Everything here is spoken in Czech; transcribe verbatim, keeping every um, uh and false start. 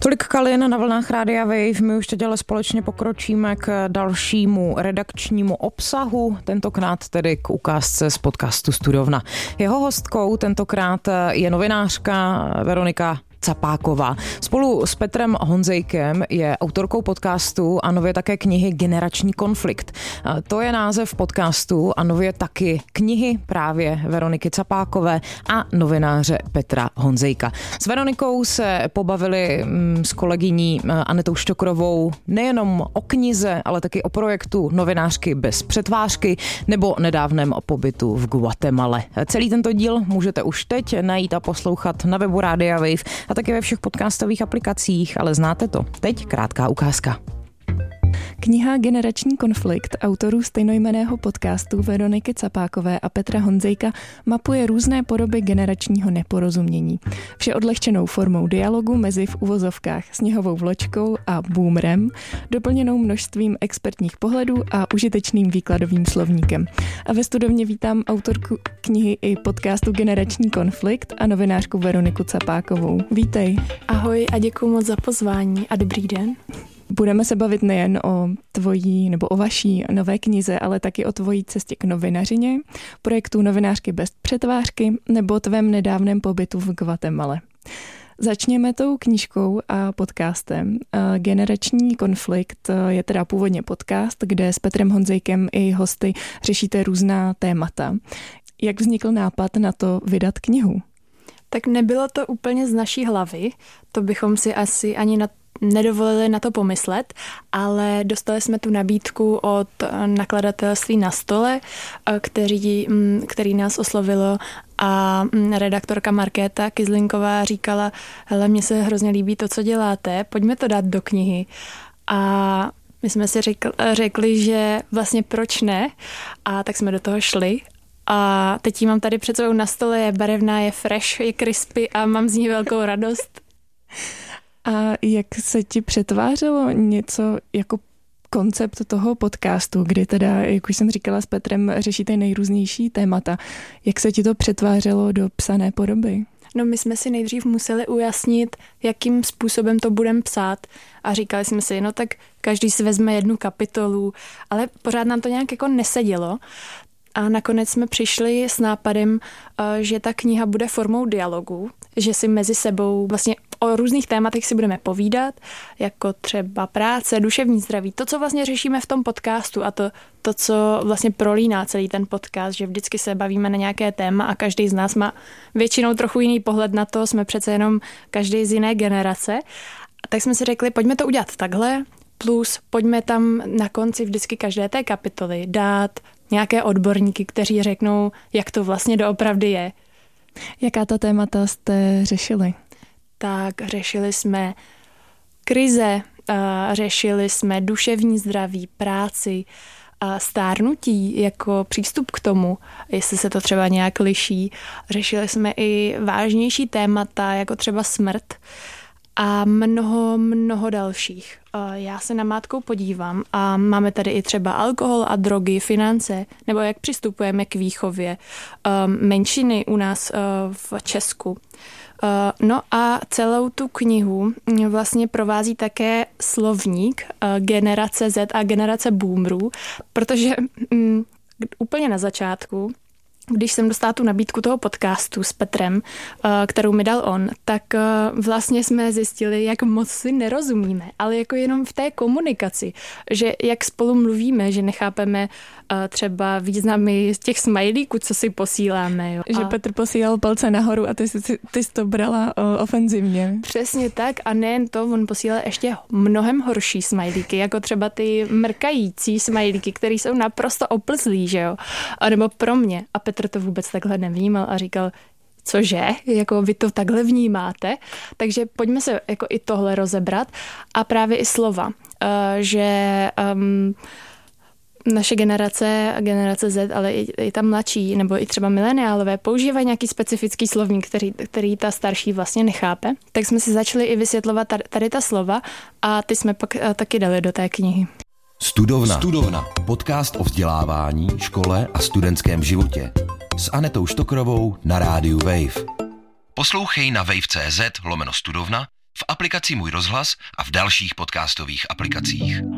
Tolik Kalin na vlnách Rádia Wave. My už teď ale společně pokročíme k dalšímu redakčnímu obsahu, tentokrát tedy k ukázce z podcastu Studovna. Jeho hostkou tentokrát je novinářka Veronika Capáková. Spolu s Petrem Honzejkem je autorkou podcastu a nově také knihy Generační konflikt. To je název podcastu a nově taky knihy právě Veroniky Capákové a novináře Petra Honzejka. S Veronikou se pobavili s kolegyní Anetou Štokrovou nejenom o knize, ale taky o projektu Novinářky bez přetvářky nebo nedávném pobytu v Guatemale. Celý tento díl můžete už teď najít a poslouchat na webu Rádia Wave a taky ve všech podcastových aplikacích, ale znáte to. Teď krátká ukázka. Kniha Generační konflikt autorů stejnojmenného podcastu Veroniky Capákové a Petra Honzejka mapuje různé podoby generačního neporozumění. Vše odlehčenou formou dialogu mezi v uvozovkách sněhovou vločkou a boomerem, doplněnou množstvím expertních pohledů a užitečným výkladovým slovníkem. A ve studovně vítám autorku knihy i podcastu Generační konflikt a novinářku Veroniku Capákovou. Vítej. Ahoj a děkuji moc za pozvání a dobrý den. Budeme se bavit nejen o tvojí nebo o vaší nové knize, ale taky o tvojí cestě k novinařině, projektu Novinářky bez přetvářky nebo tvém nedávném pobytu v Guatemale. Začněme tou knížkou a podcastem. Generační konflikt je teda původně podcast, kde s Petrem Honzejkem i hosty řešíte různá témata. Jak vznikl nápad na to vydat knihu? Tak nebylo to úplně z naší hlavy, to bychom si asi ani na nedovolili na to pomyslet, ale dostali jsme tu nabídku od nakladatelství Na stole, který, který nás oslovilo a redaktorka Markéta Kyzlinková říkala, hele, mně se hrozně líbí to, co děláte, pojďme to dát do knihy. A my jsme si řekli, řekli, že vlastně proč ne, a tak jsme do toho šli. A teď ji mám tady před sebou na stole, je barevná, je fresh, je crispy a mám z ní velkou radost. A jak se ti přetvářelo něco jako koncept toho podcastu, kdy teda, jak už jsem říkala, s Petrem řešíte nejrůznější témata. Jak se ti to přetvářelo do psané podoby? No my jsme si nejdřív museli ujasnit, jakým způsobem to budeme psát a říkali jsme si, no tak každý si vezme jednu kapitolu, ale pořád nám to nějak jako nesedělo. A nakonec jsme přišli s nápadem, že ta kniha bude formou dialogu, že si mezi sebou vlastně o různých tématech si budeme povídat, jako třeba práce, duševní zdraví, to, co vlastně řešíme v tom podcastu a to, to, co vlastně prolíná celý ten podcast, že vždycky se bavíme na nějaké téma a každý z nás má většinou trochu jiný pohled na to, jsme přece jenom každý z jiné generace. A tak jsme si řekli, pojďme to udělat takhle, plus pojďme tam na konci vždycky každé té kapitoly dát nějaké odborníky, kteří řeknou, jak to vlastně doopravdy je. Jaká ta témata jste řešili? Tak řešili jsme krize, řešili jsme duševní zdraví, práci, stárnutí jako přístup k tomu, jestli se to třeba nějak liší. Řešili jsme i vážnější témata, jako třeba smrt a mnoho, mnoho dalších. Já se namátkou podívám a máme tady i třeba alkohol a drogy, finance, nebo jak přistupujeme k výchově, menšiny u nás v Česku. No a celou tu knihu vlastně provází také slovník generace Z a generace boomerů, protože um, úplně na začátku, když jsem dostala tu nabídku toho podcastu s Petrem, kterou mi dal on, tak vlastně jsme zjistili, jak moc si nerozumíme, ale jako jenom v té komunikaci, že jak spolu mluvíme, že nechápeme třeba významy z těch smajlíků, co si posíláme. Jo. Že a... Petr posílal palce nahoru a ty jsi, ty jsi to brala o, ofenzivně. Přesně tak a nejen to, on posílal ještě mnohem horší smajlíky, jako třeba ty mrkající smajlíky, které jsou naprosto oplzlí, že jo, a nebo pro mě. A Petr to vůbec takhle nevnímal a říkal, cože, jako vy to takhle vnímáte, takže pojďme se jako i tohle rozebrat a právě i slova, že um, naše generace, generace Z, ale i, i ta mladší, nebo i třeba mileniálové, používají nějaký specifický slovník, který, který ta starší vlastně nechápe. Tak jsme si začali i vysvětlovat tady, tady ta slova a ty jsme pak taky dali do té knihy. Studovna. Studovna. Podcast o vzdělávání, škole a studentském životě. S Anetou Štokrovou na rádiu Wave. Poslouchej na wave tečka cz lomeno studovna, v aplikaci Můj rozhlas a v dalších podcastových aplikacích.